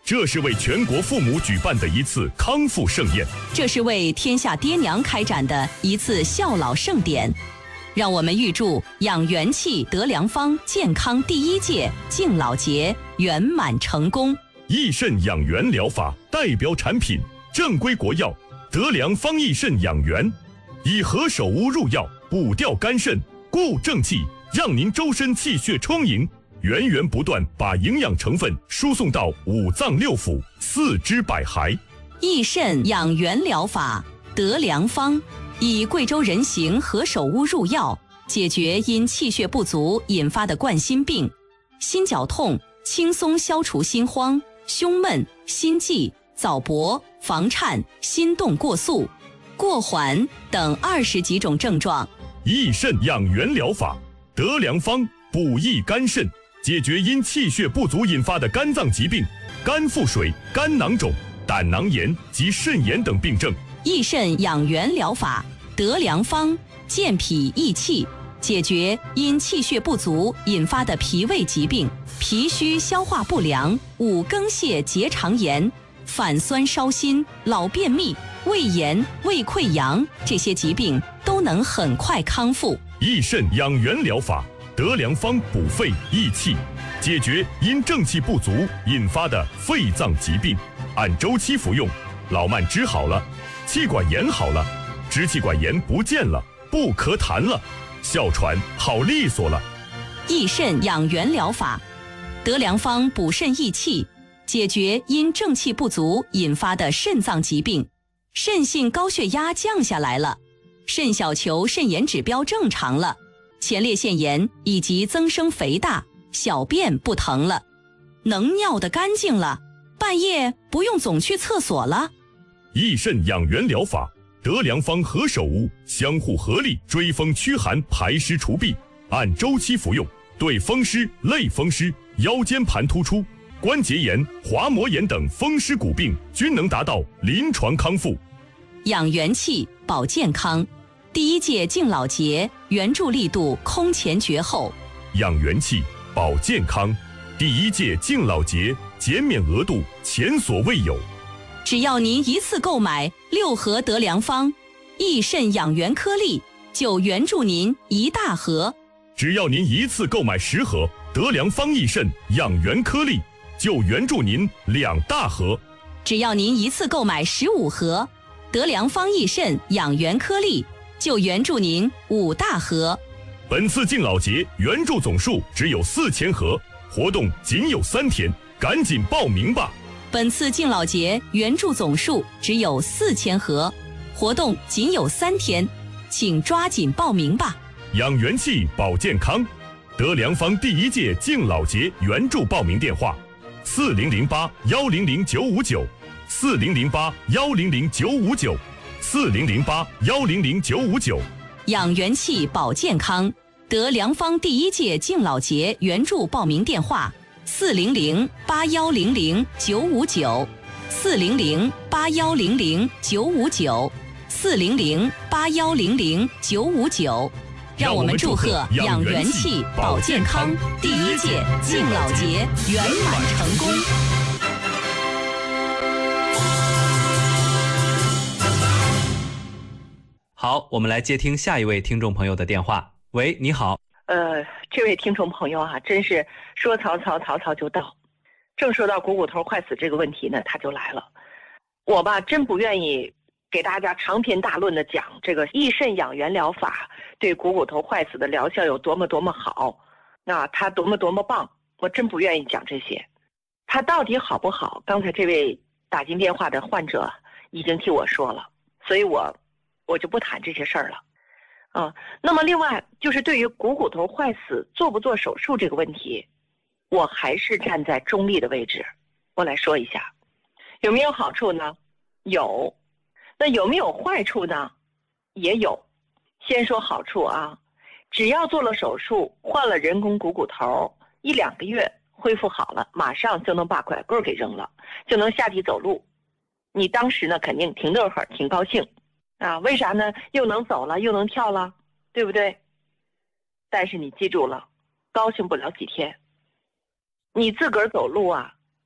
这是为全国父母举办的一次康复盛宴， 这是为天下爹娘开展的一次孝老盛典。让我们预祝养元气得良方健康第1届敬老节圆满成功。 益肾养元疗法代表产品正规国药德良方益肾养元，以何首乌入药，补调肝肾，固正气，让您周身气血充盈，源源不断把营养成分输送到五脏六腑、四肢百骸。 益肾养元疗法得良方，以贵州人形何首乌入药，解决因气血不足引发的冠心病、心绞痛，轻松消除心慌、胸闷、心悸、早搏、房颤、心动过速、过缓等20几种症状。 益肾养元疗法得良方，补益肝肾，解决因气血不足引发的肝脏疾病、肝腹水、肝囊肿、胆囊炎及肾炎等病症。 益肾养元疗法得良方，健脾益气，解决因气血不足引发的脾胃疾病、脾虚消化不良、五更泻结肠炎、反酸烧心、老便秘、胃炎、胃溃疡这些疾病都能很快康复。 益肾养元疗法得良方，补肺益气，解决因正气不足引发的肺脏疾病，按周期服用，老慢支好了，气管炎好了，支气管炎不见了，不咳痰了，哮喘好利索了。 益肾养元疗法得良方，补肾益气，解决因正气不足引发的肾脏疾病，肾性高血压降下来了，肾小球肾炎指标正常了，前列腺炎以及增生肥大，小便不疼了，能尿得干净了，半夜不用总去厕所了。 益肾养元疗法得良方何首乌相互合力追风驱寒排湿除痹，按周期服用，对风湿、类风湿、腰间盘突出、关节炎、滑膜炎等风湿骨病均能达到临床康复。 养元气保健康，第1届敬老节援助力度空前绝后。 养元气保健康，第1届敬老节减免额度前所未有。 只要您一次购买6盒得良方益肾养元颗粒，就援助您1大盒； 只要您一次购买10盒得良方益肾养元颗粒，就援助您2大盒； 只要您一次购买15盒得良方益肾养元颗粒，就援助您5大盒。 本次敬老节援助总数只有4000盒，活动仅有3天，赶紧报名吧！ 本次敬老节援助总数只有4000盒，活动仅有3天，请抓紧报名吧！ 养元气保健康，得良方第1届敬老节援助报名电话：4008-100-959，4008-100-959，4008-100-959。 养元气保健康，得良方第1届敬老节援助报名电话：4008-100-959，4008-100-959，4008-100-959。让我们祝贺养元气保健康第1届敬老节圆满成功。 好，我们来接听下一位听众朋友的电话。喂，你好。 这位听众朋友啊，真是说曹操就到。正说到股骨头坏死这个问题呢，他就来了。我吧，真不愿意给大家长篇大论的讲这个益肾养元疗法对股骨头坏死的疗效有多么好，那它多么棒，我真不愿意讲这些。它到底好不好？刚才这位打进电话的患者已经替我说了，所以我就不谈这些事儿了。那么另外就是对于股骨头坏死做不做手术这个问题，我还是站在中立的位置。我来说一下，有没有好处呢？有。那有没有坏处呢？也有。先说好处啊，只要做了手术，换了人工股骨头，1-2个月恢复好了，马上就能把拐棍给扔了，就能下地走路。你当时呢肯定挺乐呵，挺高兴啊，为啥呢？又能走了，又能跳了，对不对？但是你记住了，高兴不了几天。你自个儿走路啊，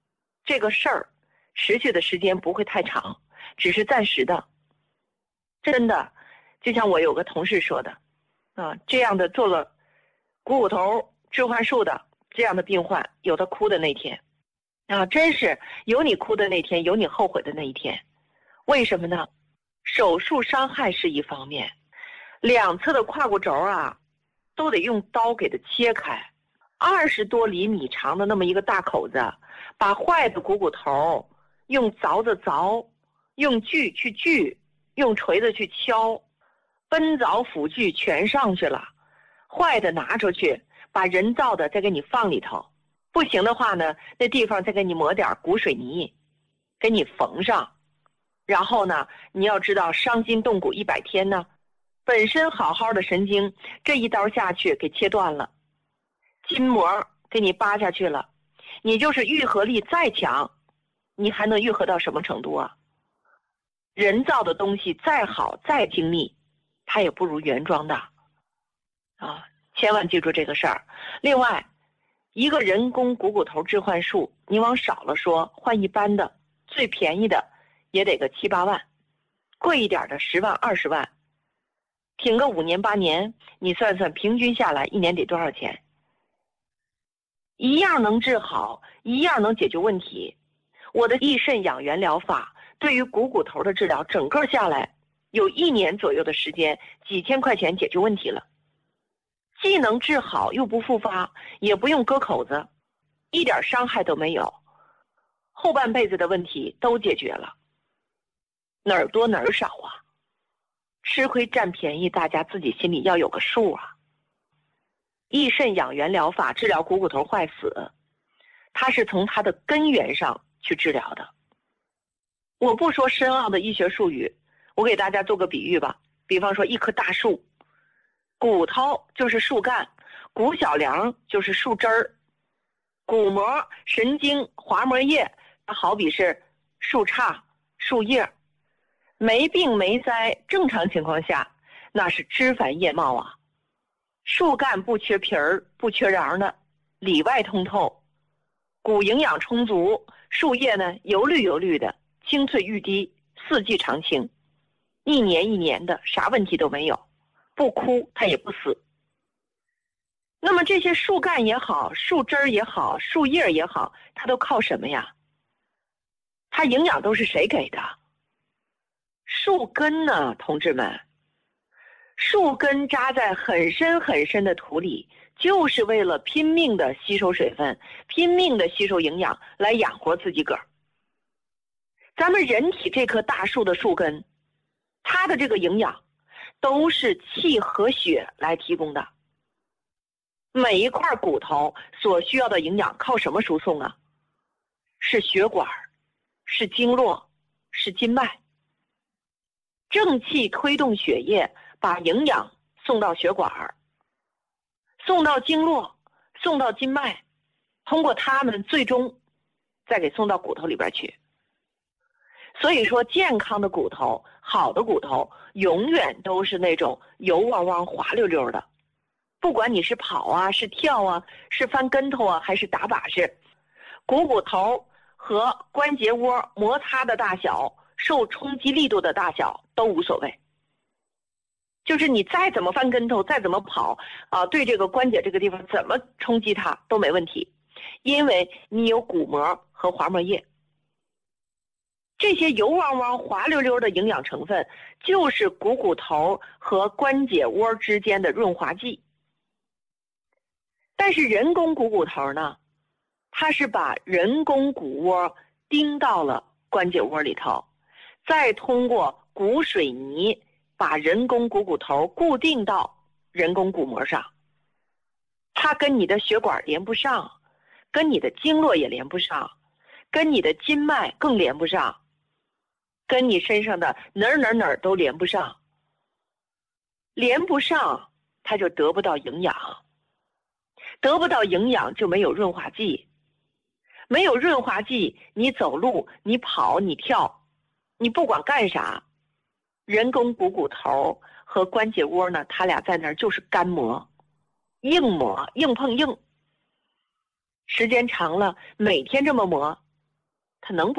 这个事儿持续的时间不会太长，只是暂时的。真的，就像我有个同事说的，这样的做了股骨头置换术的这样的病患，有他哭的那天，真是有你哭的那天，有你后悔的那一天。为什么呢？手术伤害是一方面，两侧的胯骨轴都得用刀给它切开，20多厘米长的那么一个大口子，把坏的股骨头用凿子凿，用锯去锯，用锤子去敲，奔凿斧锯全上去了，坏的拿出去，把人造的再给你放里头，不行的话呢，那地方再给你抹点骨水泥，给你缝上。然后呢，你要知道伤筋动骨100天呢，本身好好的神经，这一刀下去给切断了，筋膜给你扒下去了，你就是愈合力再强，你还能愈合到什么程度啊？人造的东西再好再精密，它也不如原装的千万记住这个事儿。另外，一个人工股骨头置换术，你往少了说，换一般的最便宜的也得个7、8万，贵一点的10万、20万，挺个5年8年，你算算平均下来一年得多少钱？一样能治好，一样能解决问题。我的益肾养元疗法对于股骨头的治疗，整个下来有1年左右的时间，几千块钱解决问题了，既能治好又不复发，也不用割口子，一点伤害都没有，后半辈子的问题都解决了。哪儿多哪儿少啊？吃亏占便宜，大家自己心里要有个数啊。益肾养元疗法治疗股骨头坏死，它是从它的根源上去治疗的。我不说深奥的医学术语，我给大家做个比喻吧。比方说一棵大树，骨头就是树干，骨小梁就是树枝儿，骨膜、神经、滑膜叶，它好比是树杈、树叶。没病没灾，正常情况下那是枝繁叶茂啊，树干不缺皮儿不缺瓤的，里外通透，骨营养充足，树叶呢油绿油绿的，青翠欲滴，4季常青，1年1年的，啥问题都没有，不枯它也不死。那么这些树干也好，树枝儿也好，树叶也好，它都靠什么呀？它营养都是谁给的？树根呢，同志们，树根扎在很深很深的土里，就是为了拼命的吸收水分，拼命的吸收营养，来养活自己个儿。咱们人体这棵大树的树根，它的这个营养都是气和血来提供的。每一块骨头所需要的营养靠什么输送啊？是血管，是经络，是筋脉。正气推动血液，把营养送到血管，送到经络，送到筋脉，通过它们最终再给送到骨头里边去。所以说，健康的骨头，好的骨头永远都是那种油汪汪滑溜溜的，不管你是跑啊，是跳啊，是翻跟头啊，还是打把式，股骨头和关节窝摩擦的大小，受冲击力度的大小都无所谓，就是你再怎么翻跟头，再怎么跑对这个关节这个地方怎么冲击它都没问题，因为你有骨膜和滑膜液。这些油汪汪滑溜溜的营养成分，就是股骨头和关节窝之间的润滑剂。但是人工股骨头呢，它是把人工骨窝钉到了关节窝里头，再通过骨水泥把人工股骨头固定到人工骨膜上，它跟你的血管连不上，跟你的经络也连不上，跟你的筋脉更连不上，跟你身上的哪儿都连不上，连不上它就得不到营养，得不到营养就没有润滑剂，没有润滑剂，你走路你跑你跳你不管干啥，人工股骨头和关节窝呢，它俩在那儿就是干磨，硬磨，硬碰硬，时间长了，每天这么磨， 它能不